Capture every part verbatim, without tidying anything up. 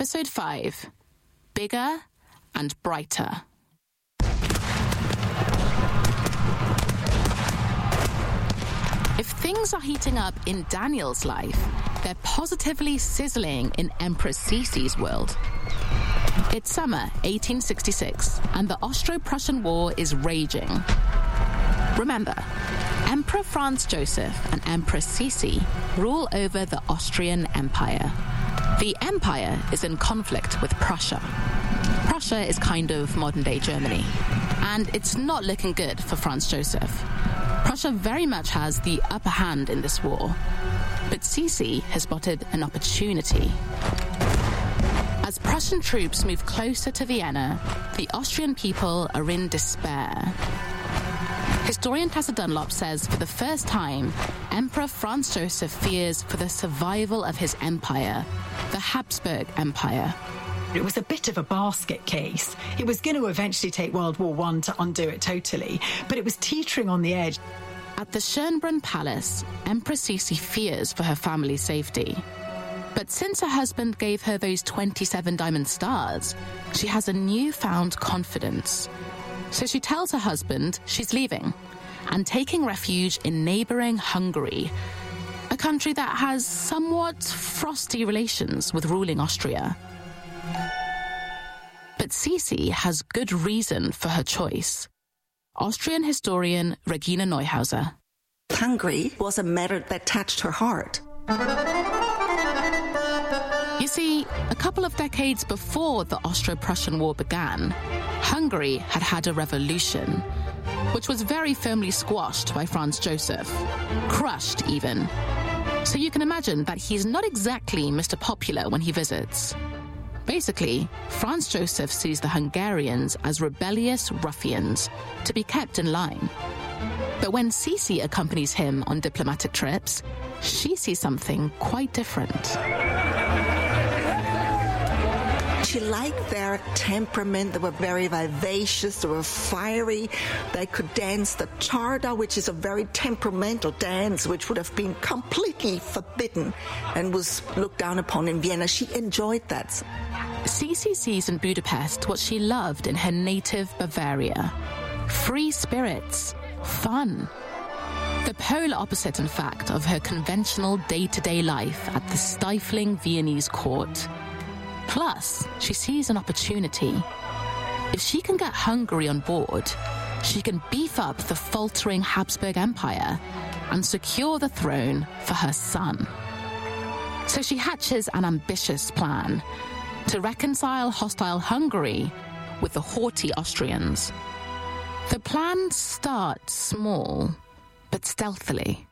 Episode five, Bigger and Brighter. If things are heating up in Daniel's life, they're positively sizzling in Empress Sisi's world. It's summer eighteen sixty-six, and the Austro-Prussian War is raging. Remember, Emperor Franz Joseph and Empress Sisi rule over the Austrian Empire. The empire is in conflict with Prussia. Prussia is kind of modern-day Germany, and it's not looking good for Franz Joseph. Prussia very much has the upper hand in this war, but Sisi has spotted an opportunity. As Prussian troops move closer to Vienna, the Austrian people are in despair. Historian Tessa Dunlop says for the first time, Emperor Franz Joseph fears for the survival of his empire, the Habsburg Empire. It was a bit of a basket case. It was going to eventually take World War One to undo it totally, but it was teetering on the edge. At the Schönbrunn Palace, Empress Sisi fears for her family's safety. But since her husband gave her those twenty-seven diamond stars, she has a newfound confidence. So she tells her husband she's leaving and taking refuge in neighbouring Hungary, a country that has somewhat frosty relations with ruling Austria. But Sisi has good reason for her choice. Austrian historian Regina Neuhauser. Hungary was a matter that touched her heart. You see, a couple of decades before the Austro-Prussian War began, Hungary had had a revolution, which was very firmly squashed by Franz Joseph, crushed even. So you can imagine that he's not exactly Mister Popular when he visits. Basically, Franz Joseph sees the Hungarians as rebellious ruffians to be kept in line. But when Sisi accompanies him on diplomatic trips, she sees something quite different. She liked their temperament. They were very vivacious, they were fiery. They could dance the Czarda, which is a very temperamental dance, which would have been completely forbidden and was looked down upon in Vienna. She enjoyed that. Sisi sees in Budapest what she loved in her native Bavaria. Free spirits, fun. The polar opposite, in fact, of her conventional day-to-day life at the stifling Viennese court. Plus, she sees an opportunity. If she can get Hungary on board, she can beef up the faltering Habsburg Empire and secure the throne for her son. So she hatches an ambitious plan to reconcile hostile Hungary with the haughty Austrians. The plan starts small, but stealthily.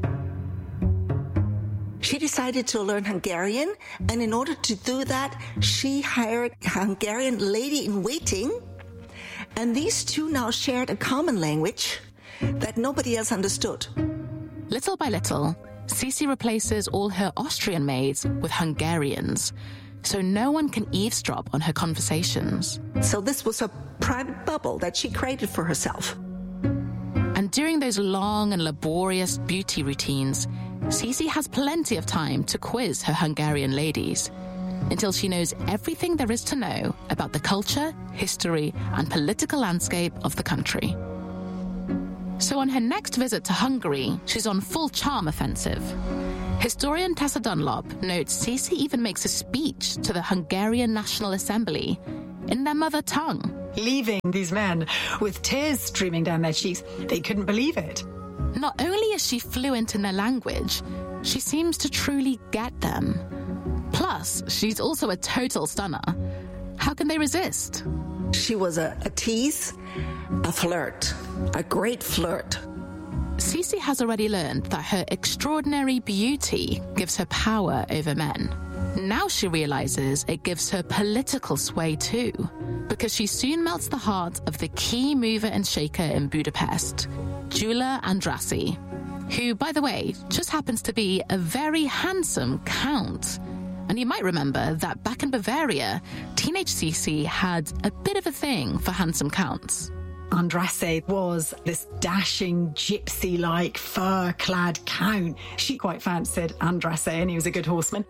She decided to learn Hungarian, and in order to do that, she hired a Hungarian lady-in-waiting, and these two now shared a common language that nobody else understood. Little by little, Sisi replaces all her Austrian maids with Hungarians, so no one can eavesdrop on her conversations. So this was a private bubble that she created for herself. And during those long and laborious beauty routines, Sisi has plenty of time to quiz her Hungarian ladies until she knows everything there is to know about the culture, history, and political landscape of the country. So on her next visit to Hungary, she's on full charm offensive. Historian Tessa Dunlop notes Sisi even makes a speech to the Hungarian National Assembly in their mother tongue. Leaving these men with tears streaming down their cheeks, they couldn't believe it. Not only is she fluent in their language, she seems to truly get them. Plus, she's also a total stunner. How can they resist? She was a, a tease, a flirt, a great flirt. Sisi has already learned that her extraordinary beauty gives her power over men. Now she realizes it gives her political sway too, because she soon melts the heart of the key mover and shaker in Budapest, Gyula Andrássy, who, by the way, just happens to be a very handsome count. And you might remember that back in Bavaria, teenage Sisi had a bit of a thing for handsome counts. Andrássy was this dashing, gypsy-like, fur-clad count. She quite fancied Andrássy, and he was a good horseman.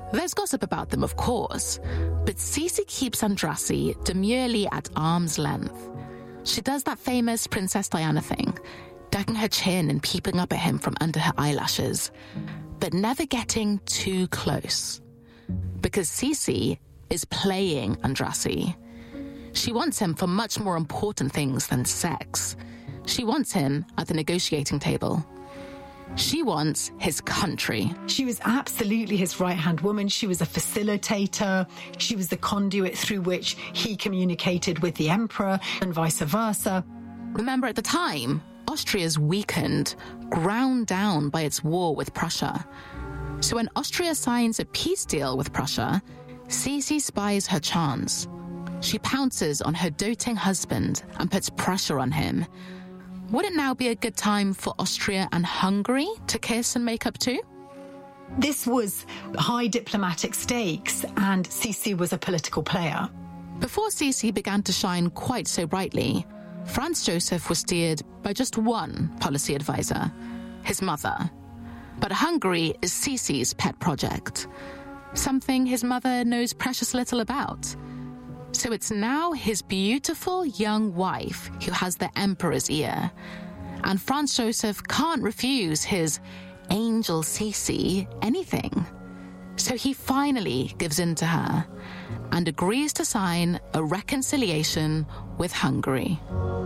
There's gossip about them, of course, but Sisi keeps Andrassy demurely at arm's length. She does that famous Princess Diana thing, ducking her chin and peeping up at him from under her eyelashes, but never getting too close. Because Sisi is playing Andrassy. She wants him for much more important things than sex. She wants him at the negotiating table. She wants his country. She was absolutely his right-hand woman. She was a facilitator. She was the conduit through which he communicated with the emperor and vice versa. Remember, at the time, Austria's weakened, ground down by its war with Prussia. So when Austria signs a peace deal with Prussia, Sisi spies her chance. She pounces on her doting husband and puts pressure on him. Would it now be a good time for Austria and Hungary to kiss and make up too? This was high diplomatic stakes, and Sisi was a political player. Before Sisi began to shine quite so brightly, Franz Joseph was steered by just one policy advisor, his mother. But Hungary is Sisi's pet project, something his mother knows precious little about. So it's now his beautiful young wife who has the emperor's ear. And Franz Joseph can't refuse his angel Sisi anything. So he finally gives in to her and agrees to sign a reconciliation with Hungary.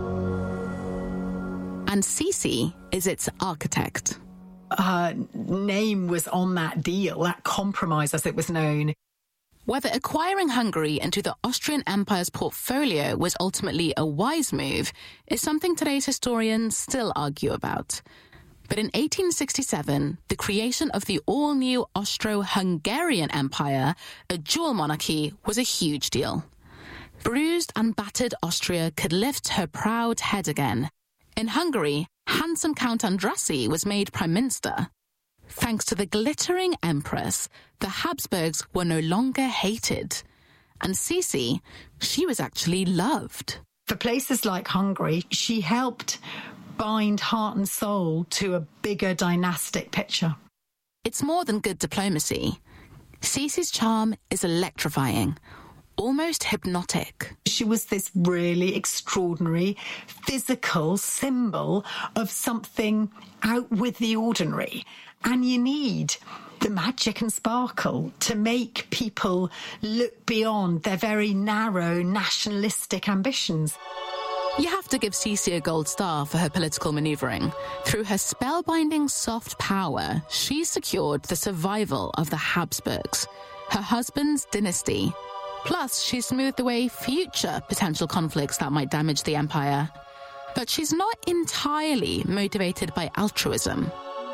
And Sisi is its architect. Her name was on that deal, that compromise as it was known. Whether acquiring Hungary into the Austrian Empire's portfolio was ultimately a wise move is something today's historians still argue about. But in eighteen sixty-seven, the creation of the all-new Austro-Hungarian Empire, a dual monarchy, was a huge deal. Bruised and battered Austria could lift her proud head again. In Hungary, handsome Count Andrassy was made prime minister. Thanks to the glittering empress, the Habsburgs were no longer hated. And Sisi, she was actually loved. For places like Hungary, she helped bind heart and soul to a bigger dynastic picture. It's more than good diplomacy. Sisi's charm is electrifying, almost hypnotic. She was this really extraordinary physical symbol of something out with the ordinary. And you need the magic and sparkle to make people look beyond their very narrow nationalistic ambitions. You have to give Sisi a gold star for her political manoeuvring. Through her spellbinding soft power, she secured the survival of the Habsburgs, her husband's dynasty. Plus, she smoothed away future potential conflicts that might damage the empire. But she's not entirely motivated by altruism.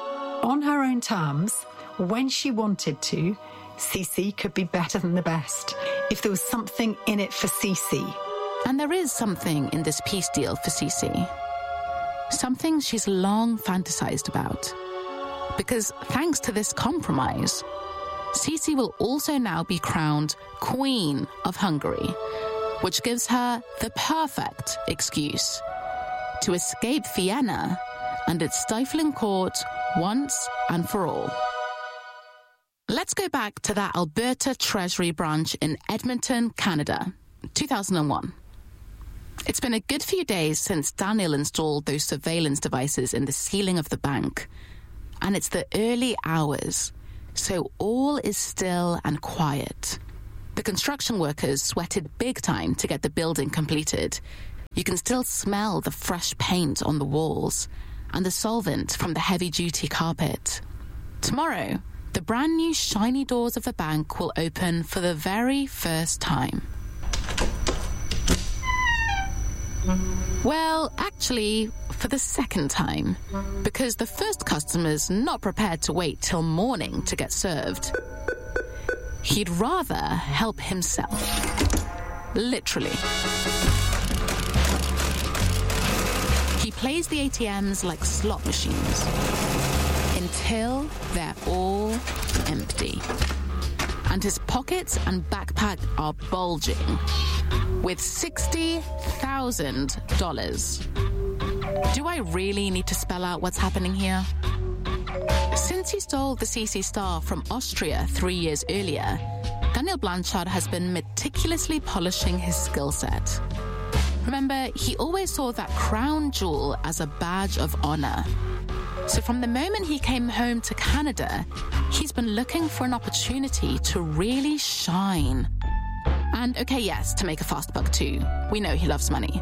On her own terms, when she wanted to, Sisi could be better than the best. If there was something in it for Sisi. And there is something in this peace deal for Sisi. Something she's long fantasized about. Because thanks to this compromise, Sisi will also now be crowned Queen of Hungary, which gives her the perfect excuse to escape Vienna and its stifling court once and for all. Let's go back to that Alberta Treasury branch in Edmonton, Canada, two thousand one. It's been a good few days since Daniel installed those surveillance devices in the ceiling of the bank. And it's the early hours, so all is still and quiet. The construction workers sweated big time to get the building completed. You can still smell the fresh paint on the walls and the solvent from the heavy-duty carpet. Tomorrow, the brand new shiny doors of the bank will open for the very first time. Well, actually, for the second time, because the first customer's not prepared to wait till morning to get served. He'd rather help himself. Literally. He plays the A T Ms like slot machines until they're all empty. And his pockets and backpack are bulging with sixty thousand dollars. Do I really need to spell out what's happening here? Since he stole the C C Star from Austria three years earlier, Daniel Blanchard has been meticulously polishing his skill set. Remember, he always saw that crown jewel as a badge of honor. So from the moment he came home to Canada, he's been looking for an opportunity to really shine. And okay, yes, to make a fast buck too. We know he loves money.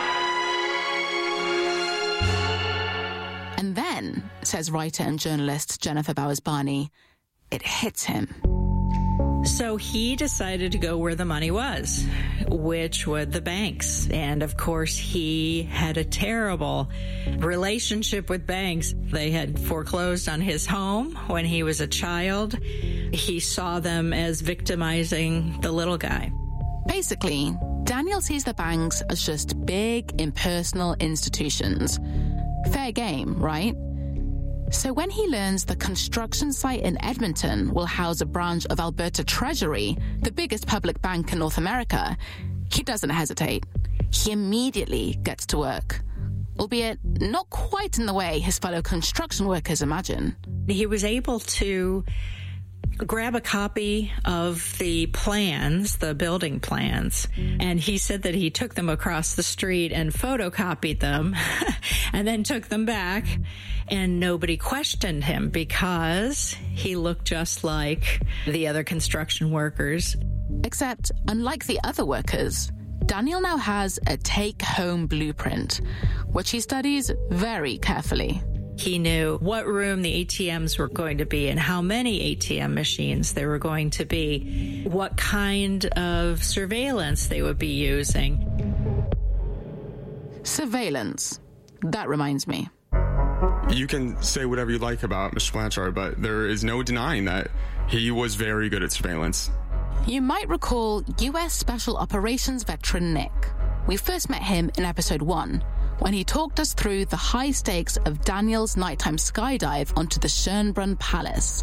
And then, says writer and journalist Jennifer Bowers-Barney, it hits him. So he decided to go where the money was, which were the banks. And of course, he had a terrible relationship with banks. They had foreclosed on his home when he was a child. He saw them as victimizing the little guy. Basically, Daniel sees the banks as just big, impersonal institutions. Fair game, right? So when he learns the construction site in Edmonton will house a branch of Alberta Treasury, the biggest public bank in North America, he doesn't hesitate. He immediately gets to work, albeit not quite in the way his fellow construction workers imagine. He was able to grab a copy of the plans, the building plans, and he said that he took them across the street and photocopied them and then took them back, and nobody questioned him because he looked just like the other construction workers. Except, unlike the other workers, Daniel now has a take-home blueprint, which he studies very carefully. He knew what room the A T Ms were going to be and how many A T M machines there were going to be, what kind of surveillance they would be using. Surveillance. That reminds me. You can say whatever you like about Mister Blanchard, but there is no denying that he was very good at surveillance. You might recall U S Special Operations veteran Nick. We first met him in episode one, when he talked us through the high stakes of Daniel's nighttime skydive onto the Schönbrunn Palace.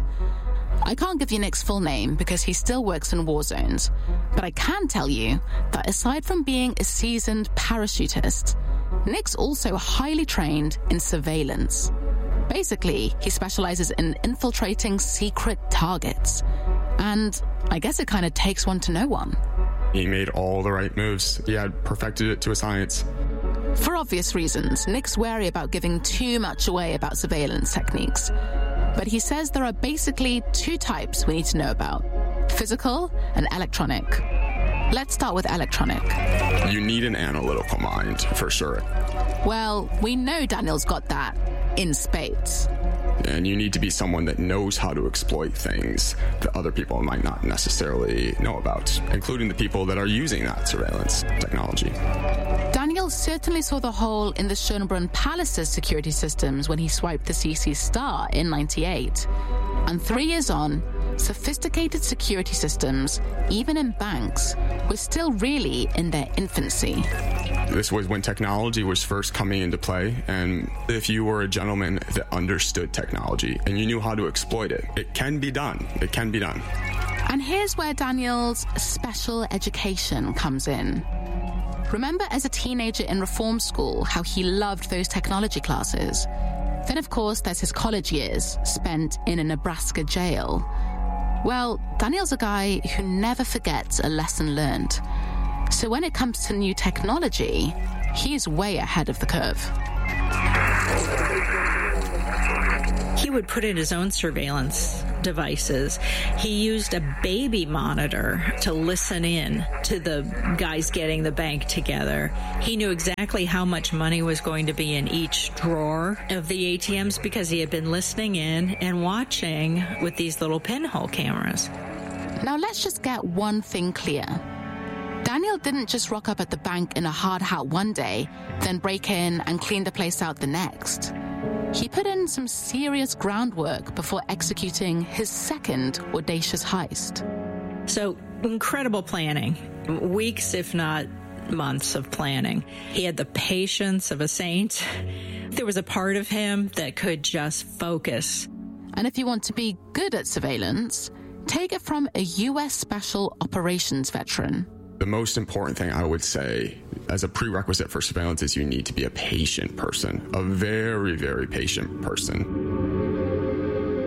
I can't give you Nick's full name because he still works in war zones, but I can tell you that aside from being a seasoned parachutist, Nick's also highly trained in surveillance. Basically, he specializes in infiltrating secret targets. And I guess it kind of takes one to know one. He made all the right moves. He had perfected it to a science. For obvious reasons, Nick's wary about giving too much away about surveillance techniques. But he says there are basically two types we need to know about: physical and electronic. Let's start with electronic. You need an analytical mind, for sure. Well, we know Daniel's got that in spades. And you need to be someone that knows how to exploit things that other people might not necessarily know about, including the people that are using that surveillance technology. Daniel certainly saw the hole in the Schönbrunn Palace's security systems when he swiped the C C Star in ninety-eight. And three years on, sophisticated security systems, even in banks, were still really in their infancy. This was when technology was first coming into play, and if you were a gentleman that understood technology and you knew how to exploit it, it can be done. It can be done. And here's where Daniel's special education comes in. Remember as a teenager in reform school how he loved those technology classes? Then, of course, there's his college years spent in a Nebraska jail. Well, Daniel's a guy who never forgets a lesson learned. So when it comes to new technology, he's way ahead of the curve. He would put in his own surveillance devices. He used a baby monitor to listen in to the guys getting the bank together. He knew exactly how much money was going to be in each drawer of the A T Ms because he had been listening in and watching with these little pinhole cameras. Now let's just get one thing clear. Daniel didn't just rock up at the bank in a hard hat one day, then break in and clean the place out the next. He put in some serious groundwork before executing his second audacious heist. So, incredible planning. Weeks, if not months of planning. He had the patience of a saint. There was a part of him that could just focus. And if you want to be good at surveillance, take it from a U S Special Operations veteran. The most important thing I would say as a prerequisite for surveillance is you need to be a patient person, a very, very patient person.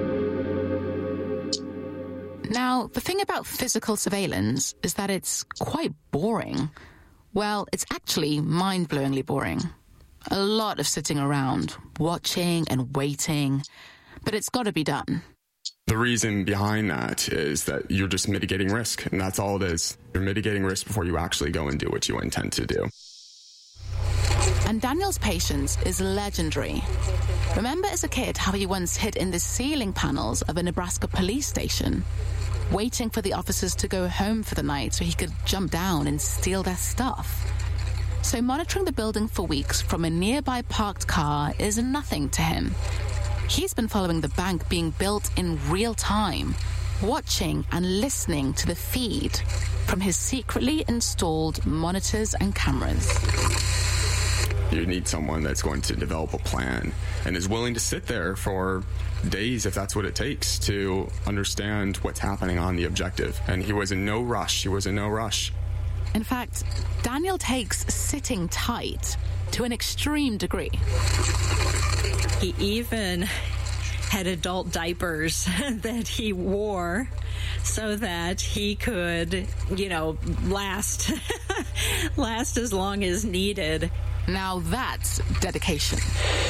Now, the thing about physical surveillance is that it's quite boring. Well, it's actually mind-blowingly boring. A lot of sitting around, watching and waiting, but it's got to be done. The reason behind that is that you're just mitigating risk, and that's all it is. You're mitigating risk before you actually go and do what you intend to do. And Daniel's patience is legendary. Remember as a kid how he once hid in the ceiling panels of a Nebraska police station, waiting for the officers to go home for the night so he could jump down and steal their stuff? So monitoring the building for weeks from a nearby parked car is nothing to him. He's been following the bank being built in real time, watching and listening to the feed from his secretly installed monitors and cameras. You need someone that's going to develop a plan and is willing to sit there for days, if that's what it takes, to understand what's happening on the objective. And he was in no rush. He was in no rush. In fact, Daniel takes sitting tight to an extreme degree. He even had adult diapers that he wore so that he could, you know, last last as long as needed. Now that's dedication.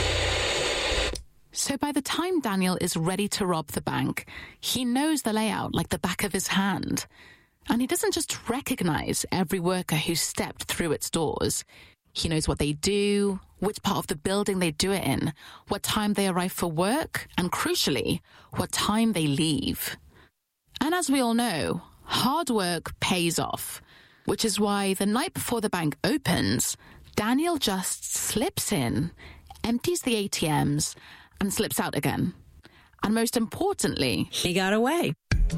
So by the time Daniel is ready to rob the bank, he knows the layout like the back of his hand. And he doesn't just recognize every worker who stepped through its doors. He knows what they do, which part of the building they do it in, what time they arrive for work, and crucially, what time they leave. And as we all know, hard work pays off, which is why the night before the bank opens, Daniel just slips in, empties the A T Ms, and slips out again. And most importantly, he got away.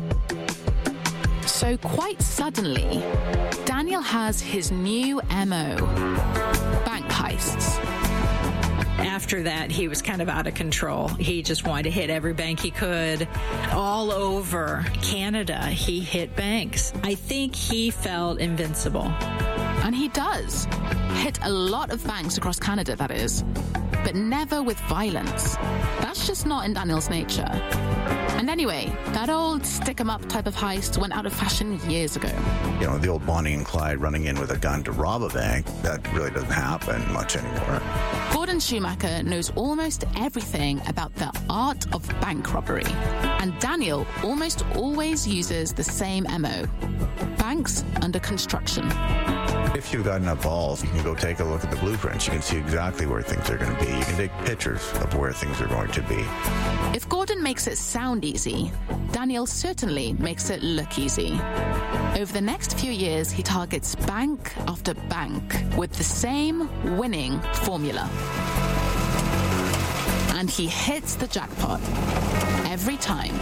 So quite suddenly, Daniel has his new M O, bank heists. After that, he was kind of out of control. He just wanted to hit every bank he could. All over Canada, he hit banks. I think he felt invincible. And he does. Hit a lot of banks across Canada, that is. But never with violence. That's just not in Daniel's nature. And anyway, that old stick-em-up type of heist went out of fashion years ago. You know, the old Bonnie and Clyde running in with a gun to rob a bank, that really doesn't happen much anymore. Gordon Schumacher knows almost everything about the art of bank robbery. And Daniel almost always uses the same M O. Banks under construction. If you've got enough balls, you can go take a look at the blueprints. You can see exactly where things are going to be. You can take pictures of where things are going to be. If Gordon makes it sound easy, Daniel certainly makes it look easy. Over the next few years, he targets bank after bank with the same winning formula. And he hits the jackpot every time.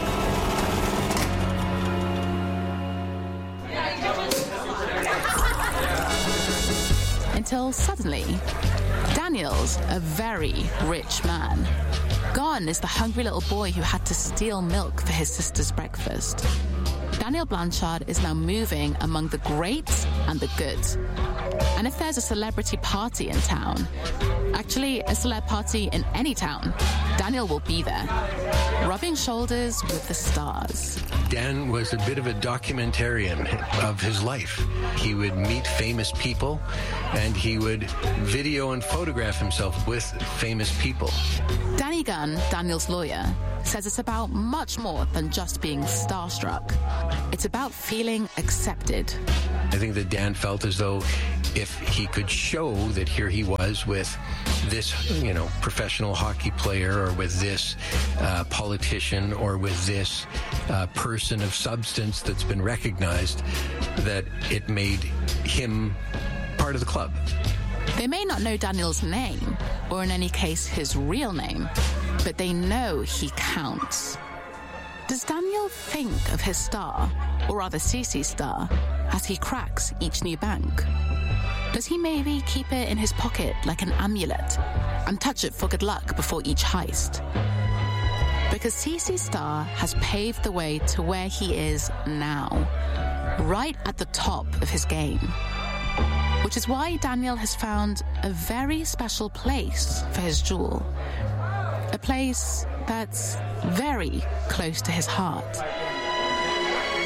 Until suddenly, Daniel's a very rich man. Gone is the hungry little boy who had to steal milk for his sister's breakfast. Daniel Blanchard is now moving among the great and the good. And if there's a celebrity party in town, actually a celeb party in any town, Daniel will be there, rubbing shoulders with the stars. Dan was a bit of a documentarian of his life. He would meet famous people, and he would video and photograph himself with famous people. Danny Gunn, Daniel's lawyer, says it's about much more than just being starstruck. It's about feeling accepted. I think that Dan felt as though if he could show that here he was with this, you know, professional hockey player, or with this uh, politician, or with this uh, person of substance that's been recognized, that it made him part of the club. They may not know Daniel's name, or in any case his real name, but they know he counts. Does Daniel think of his star, or rather Cece's star, as he cracks each new bank? Does he maybe keep it in his pocket like an amulet and touch it for good luck before each heist? Because Cece's star has paved the way to where he is now, right at the top of his game. Which is why Daniel has found a very special place for his jewel. A place that's very close to his heart.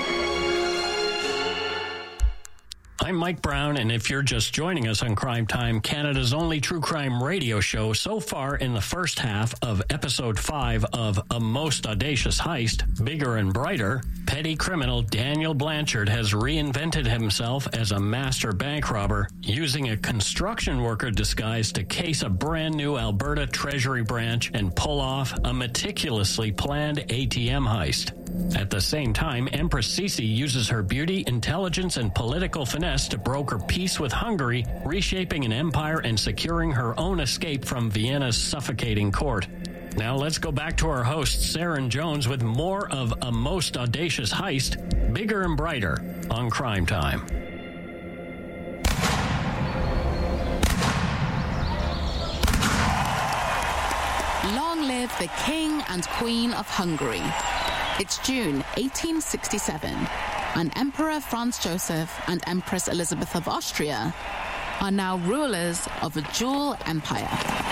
I'm Mike Brown, and if you're just joining us on Crime Time, Canada's only true crime radio show, so far in the first half of episode five of A Most Audacious Heist, Bigger and Brighter, petty criminal Daniel Blanchard has reinvented himself as a master bank robber, using a construction worker disguise to case a brand new Alberta Treasury branch and pull off a meticulously planned A T M heist. At the same time, Empress Sisi uses her beauty, intelligence, and political finesse to broker peace with Hungary, reshaping an empire and securing her own escape from Vienna's suffocating court. Now let's go back to our host, Saren Jones, with more of A Most Audacious Heist, Bigger and Brighter, on Crime Time. Long live the King and Queen of Hungary. It's June eighteen sixty-seven, and Emperor Franz Joseph and Empress Elizabeth of Austria are now rulers of a dual empire.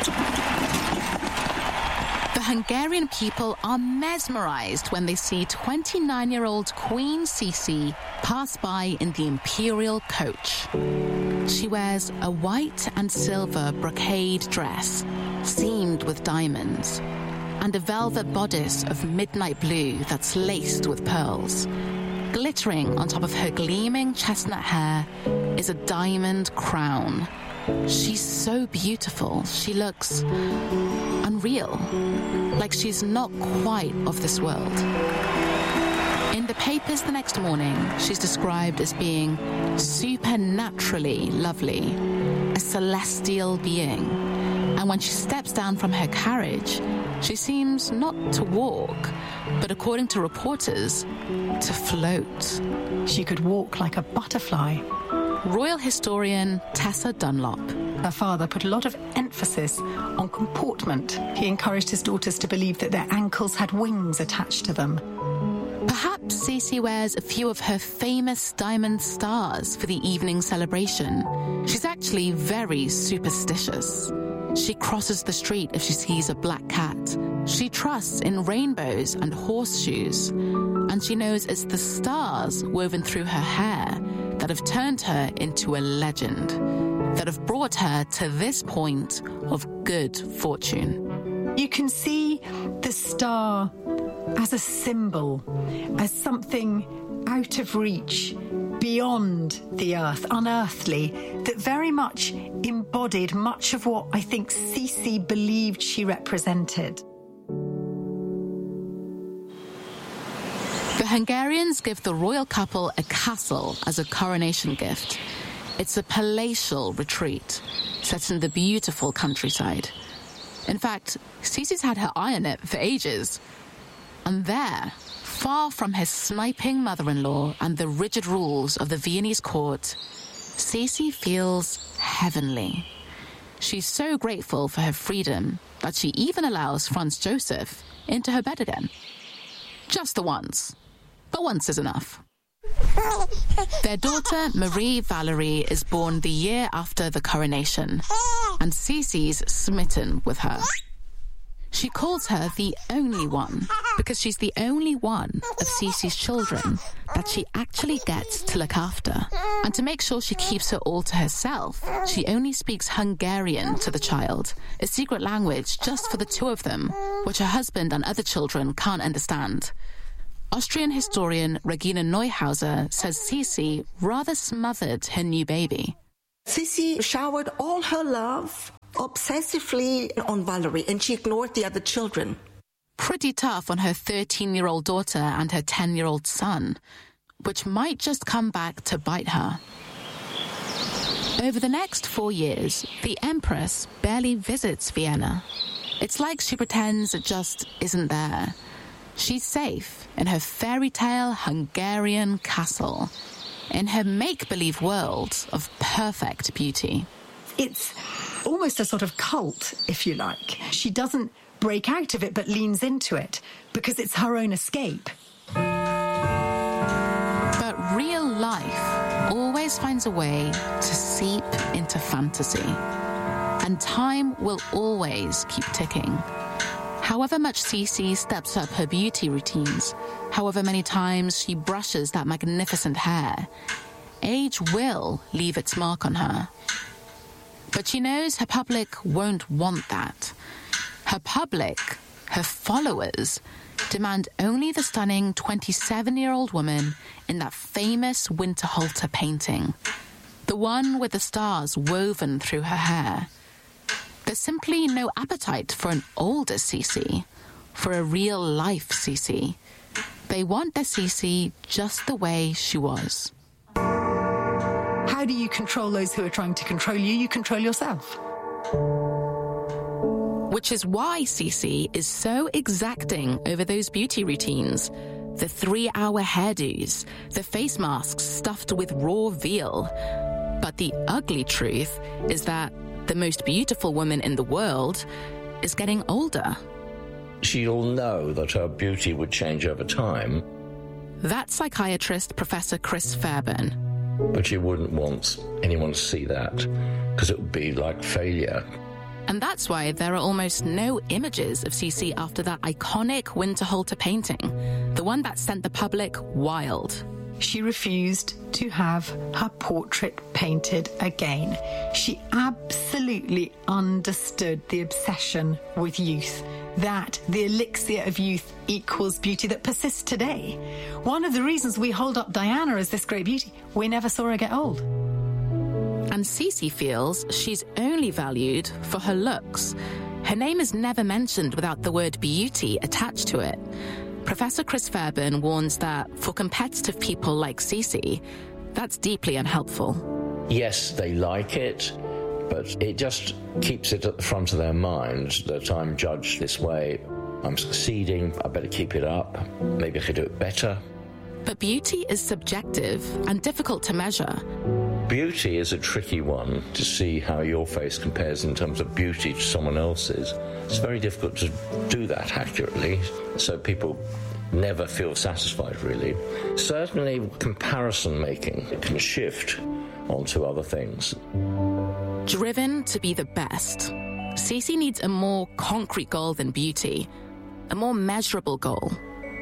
The Hungarian people are mesmerized when they see twenty-nine-year-old Queen Sisi pass by in the imperial coach. She wears a white and silver brocade dress, seamed with diamonds, and a velvet bodice of midnight blue that's laced with pearls. Glittering on top of her gleaming chestnut hair is a diamond crown. She's so beautiful, she looks unreal, like she's not quite of this world. In the papers the next morning, she's described as being supernaturally lovely, a celestial being. And when she steps down from her carriage, she seems not to walk, but according to reporters, to float. She could walk like a butterfly. Royal historian Tessa Dunlop. Her father put a lot of emphasis on comportment. He encouraged his daughters to believe that their ankles had wings attached to them. Perhaps Sisi wears a few of her famous diamond stars for the evening celebration. She's actually very superstitious. She crosses the street if she sees a black cat. She trusts in rainbows and horseshoes. And she knows it's the stars woven through her hair that have turned her into a legend, that have brought her to this point of good fortune. You can see the star as a symbol, as something out of reach, beyond the earth, unearthly, that very much embodied much of what I think Sisi believed she represented. The Hungarians give the royal couple a castle as a coronation gift. It's a palatial retreat set in the beautiful countryside. In fact, Sisi's had her eye on it for ages. And there, far from her sniping mother-in-law and the rigid rules of the Viennese court, Sisi feels heavenly. She's so grateful for her freedom that she even allows Franz Joseph into her bed again. Just the once. But once is enough. Their daughter, Marie Valerie, is born the year after the coronation, and Sisi's smitten with her. She calls her the only one because she's the only one of Sisi's children that she actually gets to look after. And to make sure she keeps it all to herself, she only speaks Hungarian to the child, a secret language just for the two of them, which her husband and other children can't understand. Austrian historian Regina Neuhauser says Sisi rather smothered her new baby. Sisi showered all her love obsessively on Valerie, and she ignored the other children. Pretty tough on her thirteen-year-old daughter and her ten-year-old son, which might just come back to bite her. Over the next four years, the Empress barely visits Vienna. It's like she pretends it just isn't there. She's safe in her fairy tale Hungarian castle, in her make-believe world of perfect beauty. It's almost a sort of cult, if you like. She doesn't break out of it, but leans into it, because it's her own escape. But real life always finds a way to seep into fantasy. And time will always keep ticking. However much Sisi steps up her beauty routines, however many times she brushes that magnificent hair, age will leave its mark on her. But she knows her public won't want that. Her public, her followers, demand only the stunning twenty-seven-year-old woman in that famous Winterhalter painting, the one with the stars woven through her hair. There's simply no appetite for an older Cece, for a real-life Cece. They want their Cece just the way she was. How do you control those who are trying to control you? You control yourself. Which is why Cece is so exacting over those beauty routines. The three-hour hairdos, the face masks stuffed with raw veal. But the ugly truth is that the most beautiful woman in the world is getting older. She'll know that her beauty would change over time. That's psychiatrist Professor Chris Fairbairn. But she wouldn't want anyone to see that, because it would be like failure. And that's why there are almost no images of Cece after that iconic Winterhalter painting, the one that sent the public wild. She refused to have her portrait painted again. She absolutely understood the obsession with youth, that the elixir of youth equals beauty that persists today. One of the reasons we hold up Diana as this great beauty, we never saw her get old. And Cece feels she's only valued for her looks. Her name is never mentioned without the word beauty attached to it. Professor Chris Fairbairn warns that for competitive people like Cece, that's deeply unhelpful. Yes, they like it, but it just keeps it at the front of their mind that I'm judged this way. I'm succeeding, I better keep it up. Maybe I could do it better. But beauty is subjective and difficult to measure. Beauty is a tricky one to see how your face compares in terms of beauty to someone else's. It's very difficult to do that accurately, so people never feel satisfied, really. Certainly, comparison making can shift onto other things. Driven to be the best, Cece needs a more concrete goal than beauty, a more measurable goal.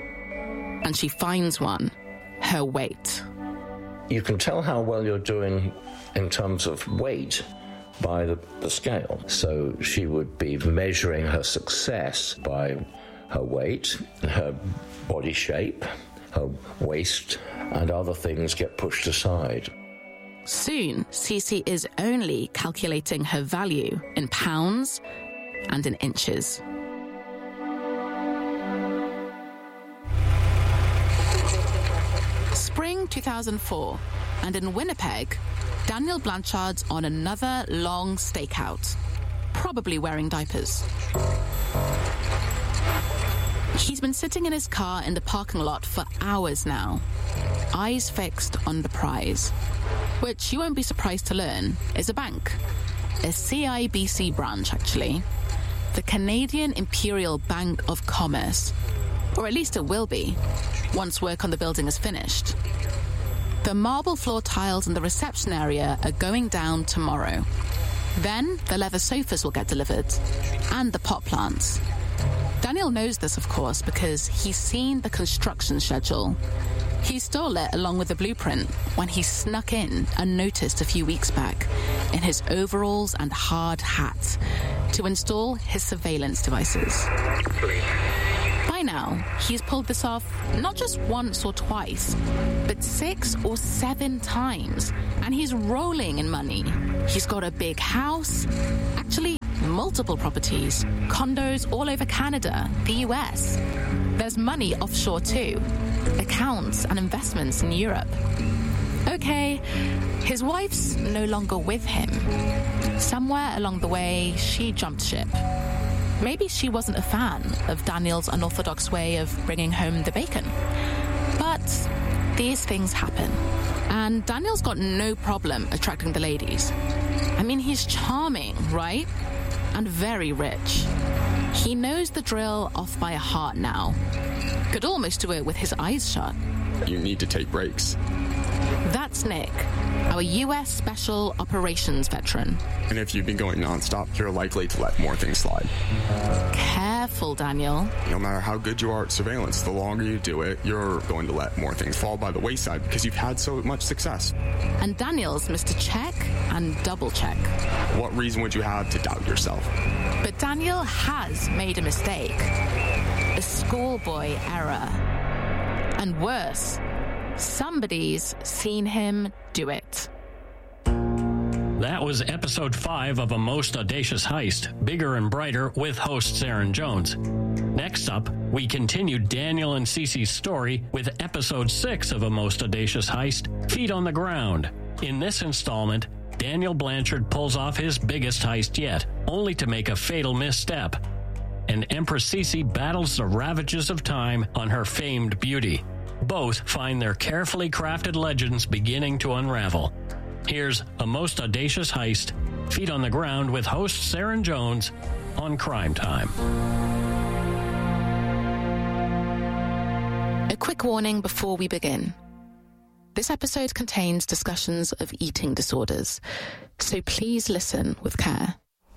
And she finds one: her weight. You can tell how well you're doing in terms of weight by the, the scale. So she would be measuring her success by her weight, her body shape, her waist, and other things get pushed aside. Soon, Cece is only calculating her value in pounds and in inches. Spring two thousand four, and in Winnipeg, Daniel Blanchard's on another long stakeout, probably wearing diapers. He's been sitting in his car in the parking lot for hours now, eyes fixed on the prize, which you won't be surprised to learn is a bank. A C I B C branch, actually. The Canadian Imperial Bank of Commerce. Or at least it will be, once work on the building is finished. The marble floor tiles in the reception area are going down tomorrow. Then the leather sofas will get delivered, and the pot plants. Daniel knows this, of course, because he's seen the construction schedule. He stole it along with the blueprint when he snuck in unnoticed a few weeks back in his overalls and hard hat to install his surveillance devices. By now, he's pulled this off not just once or twice, but six or seven times, and he's rolling in money. He's got a big house, actually multiple properties, condos all over Canada, the U S. There's money offshore too, accounts and investments in Europe. Okay, his wife's no longer with him. Somewhere along the way, she jumped ship. Maybe she wasn't a fan of Daniel's unorthodox way of bringing home the bacon. But these things happen. And Daniel's got no problem attracting the ladies. I mean, he's charming, right? And very rich. He knows the drill off by heart now. Could almost do it with his eyes shut. You need to take breaks. That's Nick, our U S Special Operations veteran. And if you've been going nonstop, you're likely to let more things slide. Careful. careful, Daniel. No matter how good you are at surveillance, the longer you do it, you're going to let more things fall by the wayside because you've had so much success. And Daniel's missed a check and double check. What reason would you have to doubt yourself? But Daniel has made a mistake. A schoolboy error. And worse, somebody's seen him do it. That was episode five of A Most Audacious Heist, Bigger and Brighter, with host Saren Jones. Next up, we continue Daniel and Cece's story with episode six of A Most Audacious Heist, Feet on the Ground. In this installment, Daniel Blanchard pulls off his biggest heist yet, only to make a fatal misstep. And Empress Cece battles the ravages of time on her famed beauty. Both find their carefully crafted legends beginning to unravel. Here's A Most Audacious Heist, Feet on the Ground, with host Saren Jones on Crime Time. A quick warning before we begin. This episode contains discussions of eating disorders, so please listen with care.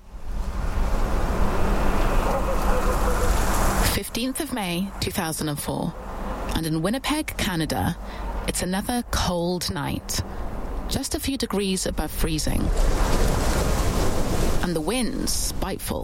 fifteenth of May, two thousand four, and in Winnipeg, Canada, it's another cold night. Just a few degrees above freezing. And the wind's spiteful.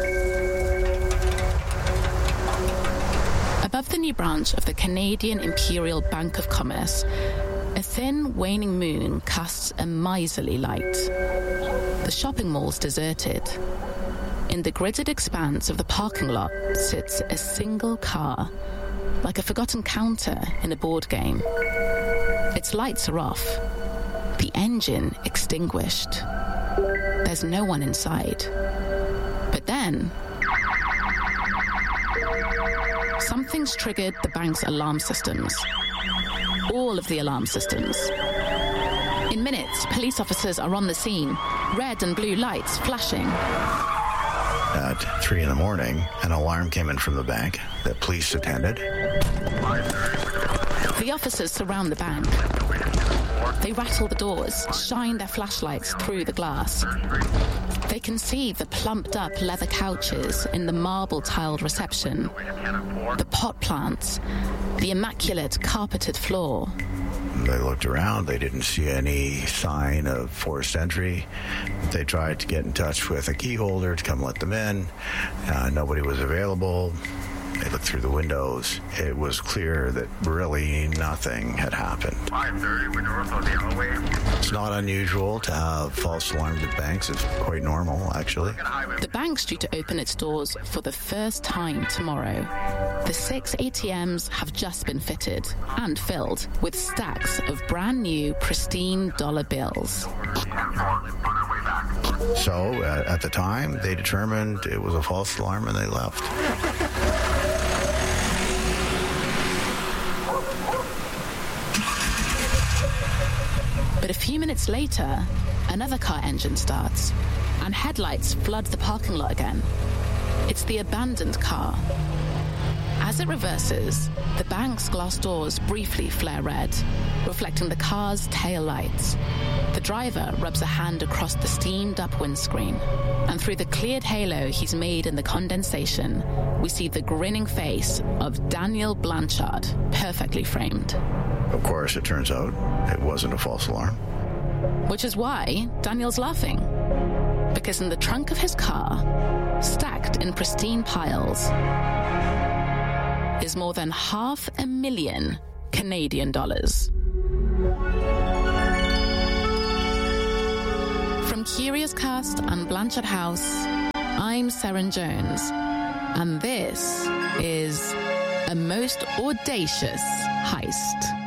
Above the new branch of the Canadian Imperial Bank of Commerce, a thin, waning moon casts a miserly light. The shopping mall's deserted. In the gridded expanse of the parking lot sits a single car, like a forgotten counter in a board game. Its lights are off. The engine extinguished. There's no one inside. But then, something's triggered the bank's alarm systems. All of the alarm systems. In minutes, police officers are on the scene, red and blue lights flashing. At three in the morning, an alarm came in from the bank that police attended. The officers surround the bank. They rattle the doors, shine their flashlights through the glass. They can see the plumped-up leather couches in the marble-tiled reception, the pot plants, the immaculate carpeted floor. They looked around. They didn't see any sign of forced entry. They tried to get in touch with a key holder to come let them in. Uh, nobody was available. They looked through the windows. It was clear that really nothing had happened. It's not unusual to have false alarms at banks. It's quite normal, actually. The bank's due to open its doors for the first time tomorrow. The six A T Ms have just been fitted and filled with stacks of brand new, pristine dollar bills. So, uh, at the time, they determined it was a false alarm and they left. But a few minutes later, another car engine starts, and headlights flood the parking lot again. It's the abandoned car. As it reverses, the bank's glass doors briefly flare red, reflecting the car's tail lights. The driver rubs a hand across the steamed-up windscreen, and through the cleared halo he's made in the condensation, we see the grinning face of Daniel Blanchard, perfectly framed. Of course, it turns out it wasn't a false alarm. Which is why Daniel's laughing. Because in the trunk of his car, stacked in pristine piles, is more than half a million Canadian dollars. From Curious Cast and Blanchard House, I'm Saren Jones, and this is A Most Audacious Heist.